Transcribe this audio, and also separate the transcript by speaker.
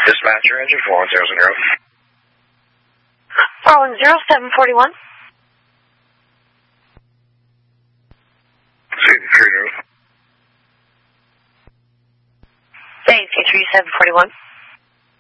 Speaker 1: Dispatcher, engine 4100.
Speaker 2: 410-741.
Speaker 1: C3.
Speaker 2: Thank you, 3741.